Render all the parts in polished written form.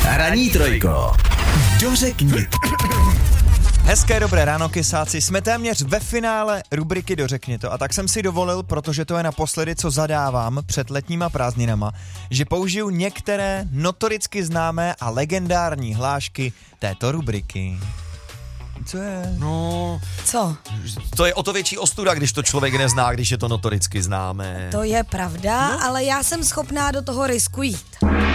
Ranní trojko. Dořekni. Hezké dobré ráno, kysáci. Jsme téměř ve finále rubriky Dořekni to a tak jsem si dovolil, protože to je naposledy, co zadávám před letníma prázdninama, že použiju některé notoricky známé a legendární hlášky této rubriky. Co je? No, Co? to je o to větší ostuda, když to člověk nezná, když je to notoricky známé. To je pravda, ale já jsem schopná do toho risku jít.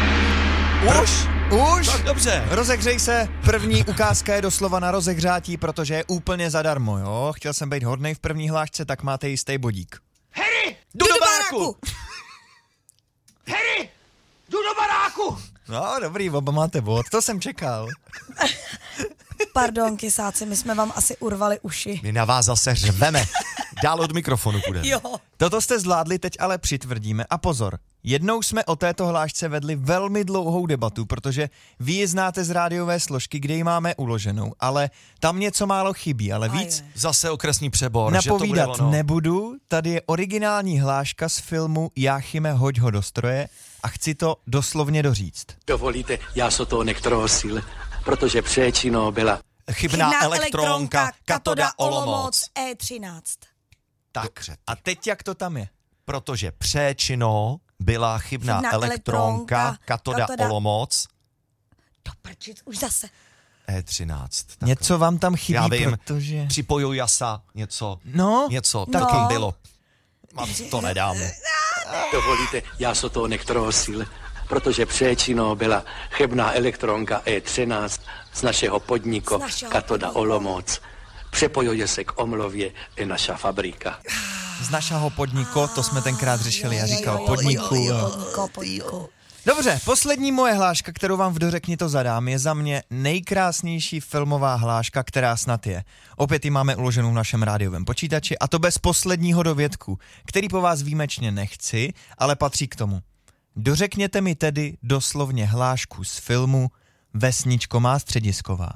Už? Tak dobře. Rozehřej se, první ukázka je doslova na rozehřátí, protože je úplně zadarmo, jo? Chtěl jsem být hodnej v první hlášce, tak máte jistý bodík. Harry, Jdu do baráku! Harry, jdu do baráku! No, dobrý, oba máte bod, to jsem čekal. Pardon, kysáci, my jsme vám asi urvali uši. My na vás zase řveme. Dál od mikrofonu půjdeme. Jo. Toto jste zvládli, teď ale přitvrdíme. A pozor, jednou jsme o této hlášce vedli velmi dlouhou debatu, protože vy ji znáte z rádiové složky, kde ji máme uloženou, ale tam něco málo chybí, ale víc Zase okresní přebor. napovídat že to bude ono. nebudu. Tady je originální hláška z filmu Jáchyme, hoď ho do stroje a chci to doslovně doříct. Dovolíte, já so toho nektrosil, protože přečino byla. Chybná elektronka, Katoda Olomouc. E13. Tak, Dobře. a teď jak to tam je? Protože přečino byla chybná elektronka, Katoda Olomouc. To prčit, už zase. E13. Tak Něco vám tam chybí, já vím, protože... připoju jasa, něco No, taky No. bylo. A to nedám. Dovolíte, já so toho nektrosil, protože přečino byla chybná elektronka E13 z našeho podniku Z našeho Katoda podniku. Olomouc. Přepojuje se k omlově i naša fabrika. z našeho podniku, to jsme tenkrát řešili, já říkal podniku. Podniku. Dobře, poslední moje hláška, kterou vám v Dořekni to zadám, je za mě nejkrásnější filmová hláška, která snad je. Opět ji máme uloženou v našem rádiovém počítači a to bez posledního dovědku, který po vás výjimečně nechci, ale patří k tomu. Dořekněte mi tedy doslovně hlášku z filmu Vesničko má středisková.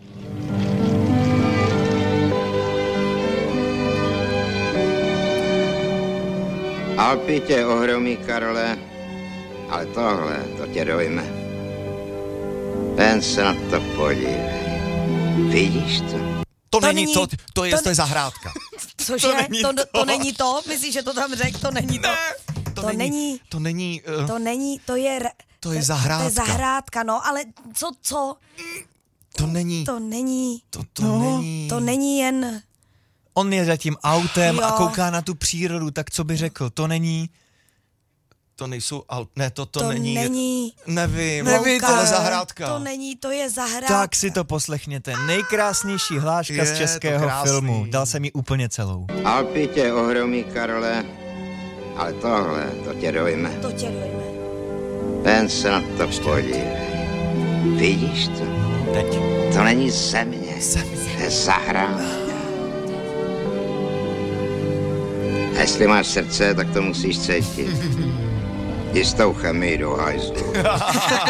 Alpy tě ohromí, Karle, ale tohle, to tě dojme. Jen se na to podívej. Vidíš to? To To není není- to, to je to ne- zahrádka. Cože? To není to? Myslíš, že to tam řekl? To není to. To není... To není, To není, to je... To je zahrádka. To je zahrádka, no, ale co? to není, To není... to není. To není jen... On je za tím autem Jo. a kouká na tu přírodu, tak co by řekl, to není... To nejsou, ne, to To není. není... Nevím, Nevíte. ale zahrádka. To není, to je zahrádka. Tak si to poslechněte. Nejkrásnější hláška z Je to českého krásný. filmu. Dal jsem ji úplně celou. Alpy tě ohromí, Karle, ale tohle, to tě dojme. To tě dojme. Jen se na to podívej. Vidíš to? Teď. To není země. To je zahrádka. A jestli máš srdce, tak to musíš cítit. Jistou chemii do hajzlu.